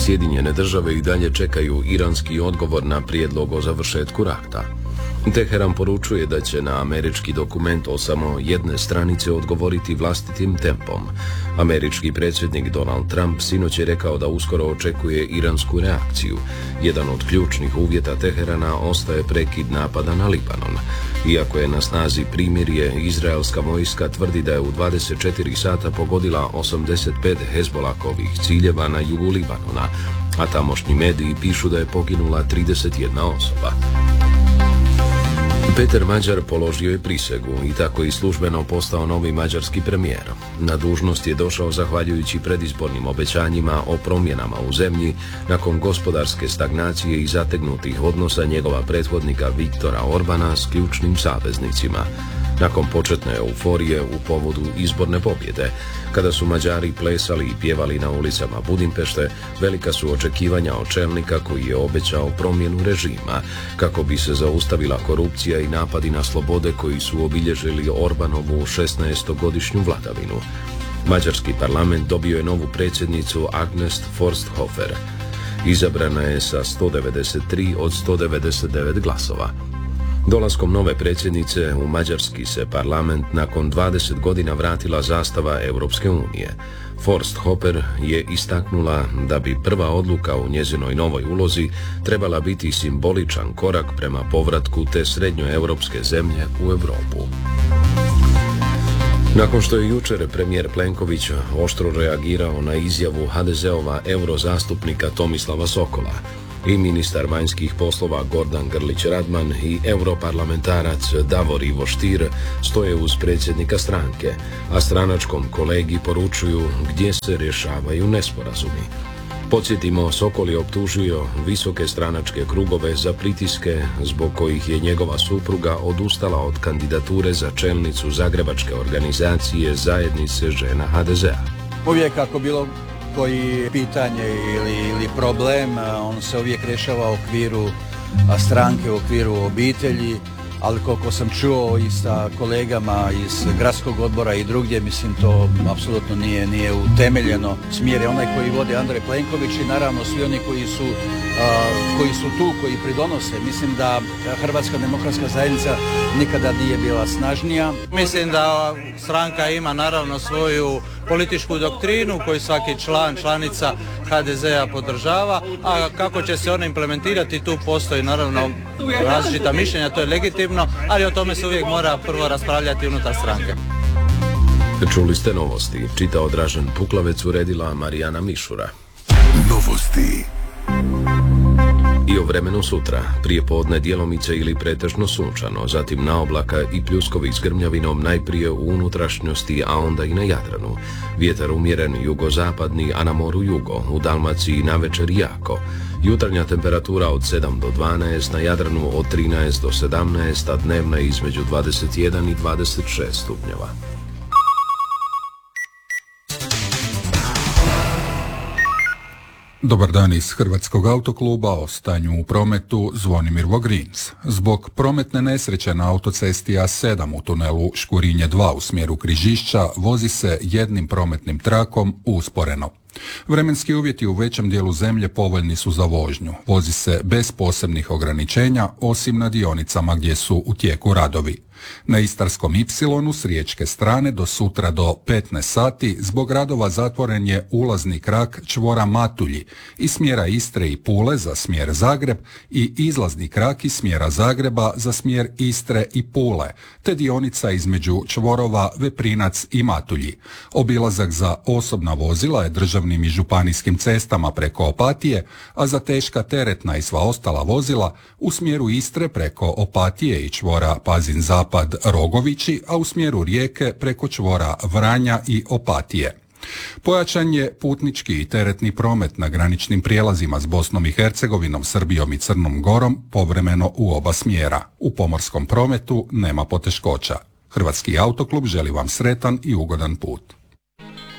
Sjedinjene države i dalje čekaju iranski odgovor na prijedlog o završetku rata. Teheran poručuje da će na američki dokument o samo jedne stranice odgovoriti vlastitim tempom. Američki predsjednik Donald Trump sinoć je rekao da uskoro očekuje iransku reakciju. Jedan od ključnih uvjeta Teherana ostaje prekid napada na Libanon. Iako je na snazi primirje, izraelska vojska tvrdi da je u 24 sata pogodila 85 Hezbolahovih ciljeva na jugu Libanona, a tamošnji mediji pišu da je poginula 31 osoba. Peter Mađar položio je prisegu i tako i službeno postao novi mađarski premijer. Na dužnost je došao zahvaljujući predizbornim obećanjima o promjenama u zemlji nakon gospodarske stagnacije i zategnutih odnosa njegova prethodnika Viktora Orbana s ključnim saveznicima. Nakon početne euforije u povodu izborne pobjede, kada su Mađari plesali i pjevali na ulicama Budimpešte, velika su očekivanja od čelnika koji je obećao promjenu režima, kako bi se zaustavila korupcija i napadi na slobode koji su obilježili Orbanovu 16-godišnju vladavinu. Mađarski parlament dobio je novu predsjednicu Agnes Forsthofer. Izabrana je sa 193 od 199 glasova. Dolaskom nove predsjednice u mađarski se parlament nakon 20 godina vratila zastava Europske unije. Forsthofer je istaknula da bi prva odluka u njezinoj novoj ulozi trebala biti simboličan korak prema povratku te srednjoeuropske zemlje u Europu. Nakon što je jučer premijer Plenković oštro reagirao na izjavu HDZ-ova eurozastupnika Tomislava Sokola, i ministar vanjskih poslova Gordan Grlić Radman i europarlamentarac Davor Ivo Stier stoje uz predsjednika stranke, a stranačkom kolegi poručuju gdje se rješavaju nesporazumi. Podsjetimo, Sokol je optužio visoke stranačke krugove za pritiske zbog kojih je njegova supruga odustala od kandidature za čelnicu zagrebačke organizacije Zajednice žena HDZ-a. Uvijek ako bilo koji pitanje ili problem, on se uvijek rješava u okviru stranke, u okviru obitelji, ali koliko sam čuo i sa kolegama iz gradskog odbora i drugdje, mislim to apsolutno nije utemeljeno. Smjer je onaj koji vodi Andrej Plenković i naravno svi oni koji su tu, koji pridonose. Mislim da Hrvatska demokratska zajednica nikada nije bila snažnija. Mislim da stranka ima naravno svoju političku doktrinu koju svaki članica HDZ-a podržava, a kako će se ona implementirati, tu postoji naravno različita mišljenja, to je legitimno, ali o tome se uvijek mora prvo raspravljati unutar stranke. Čuli ste novosti, čitao Dražen Puklavec, uredila Marijana Mišura. Novosti. I o vremenu sutra, prije podne djelomice ili pretežno sunčano, zatim na oblaka i pljuskovi s grmljavinom najprije u unutrašnjosti, a onda i na Jadranu. Vjetar umjeren jugozapadni, a na moru jugo, u Dalmaciji navečer jako. Jutarnja temperatura od 7 do 12, na Jadranu od 13 do 17, a dnevna između 21 i 26 stupnjeva. Dobar dan iz Hrvatskog autokluba, o stanju u prometu Zvonimir Vogrins. Zbog prometne nesreće na autocesti A7 u tunelu Škurinje 2 u smjeru Križišća vozi se jednim prometnim trakom usporeno. Vremenski uvjeti u većem dijelu zemlje povoljni su za vožnju. Vozi se bez posebnih ograničenja, osim na dionicama gdje su u tijeku radovi. Na Istarskom Y s riječke strane do sutra do 15 sati zbog radova zatvoren je ulazni krak čvora Matulji iz smjera Istre i Pule za smjer Zagreb i izlazni krak iz smjera Zagreba za smjer Istre i Pule, te dionica između čvorova Veprinac i Matulji. Obilazak za osobna vozila je državnim i županijskim cestama preko Opatije, a za teška teretna i sva ostala vozila u smjeru Istre preko Opatije i čvora Pazin Zapad Rogovići, a u smjeru Rijeke preko čvora Vranja i Opatije. Pojačan je putnički i teretni promet na graničnim prijelazima s Bosnom i Hercegovinom, Srbijom i Crnom Gorom povremeno u oba smjera. U pomorskom prometu nema poteškoća. Hrvatski autoklub želi vam sretan i ugodan put.